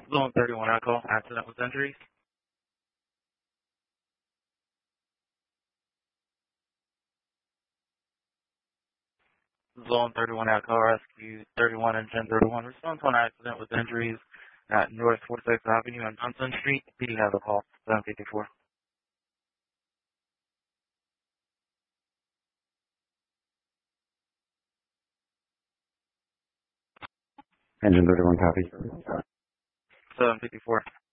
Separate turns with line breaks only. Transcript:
Zone 31 Echo, accident with injuries. Zone 31 Echo, Rescue 31 and 1031. Response to an accident with injuries at North 46th Avenue and Johnson Street. PD has a call, 754.
Engine 31 copy.
754.